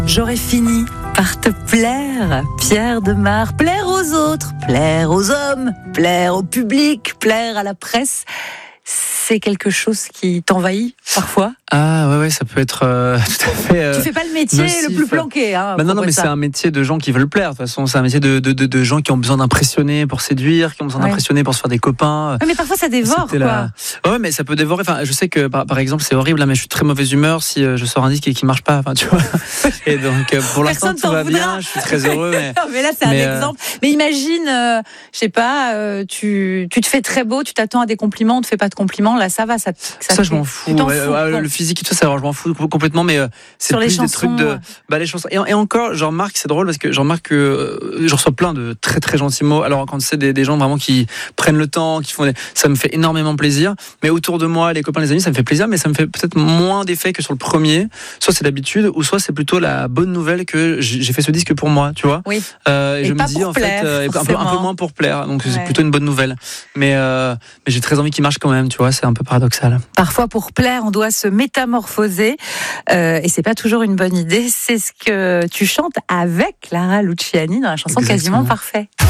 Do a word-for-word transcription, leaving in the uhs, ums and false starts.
J'aurais fini par te plaire, Pierre Demar. Plaire aux autres, plaire aux hommes, plaire au public, plaire à la presse. C'est quelque chose qui t'envahit parfois? Ah ouais, ouais, ça peut être euh, tout à fait. Euh, tu fais pas le métier nocif. le plus planqué, hein. Bah non, non, mais ça. C'est un métier de gens qui veulent plaire. De toute façon, c'est un métier de, de, de, de gens qui ont besoin d'impressionner pour séduire, qui ont besoin ouais. d'impressionner pour se faire des copains. Ouais, mais parfois ça dévore, C'était quoi. La... Ouais, mais ça peut dévorer. Enfin, je sais que par, par exemple, c'est horrible, mais je suis de très mauvaise humeur si euh, je sors un disque et qu'il marche pas. Enfin, tu vois. Et donc, euh, pour l'instant, tout va bien. Je suis très heureux. Mais, non, mais là, c'est mais un euh... exemple. Mais imagine, euh, je sais pas, euh, tu, tu te fais très beau, tu t'attends à des compliments, on te fait pas de compliments. Là, ça va, ça. Ça, ça je m'en fous. Ouais, fous ouais, le physique et tout ça, alors, je m'en fous complètement, mais euh, c'est sur plus les chansons, des trucs de, bah les chansons. Et, et encore, je remarque, c'est drôle parce que je remarque que euh, je reçois plein de très très gentils mots. Alors quand c'est des, des gens vraiment qui prennent le temps, qui font, des, ça me fait énormément plaisir. Mais autour de moi, les copains, les amis, ça me fait plaisir, mais ça me fait peut-être moins d'effet que sur le premier. Soit c'est l'habitude, ou soit c'est plutôt la bonne nouvelle que j'ai fait ce disque pour moi, tu vois. Oui. Euh, et, et je me dis en plaire, fait, euh, un, peu, un peu moins pour plaire. Donc ouais. c'est plutôt une bonne nouvelle. Mais euh, mais j'ai très envie qu'il marche quand même, tu vois. C'est un peu paradoxal. Parfois pour plaire, on doit se métamorphoser euh, et c'est pas toujours une bonne idée. C'est ce que tu chantes avec Clara Luciani dans la chanson Exactement. Quasiment Parfait.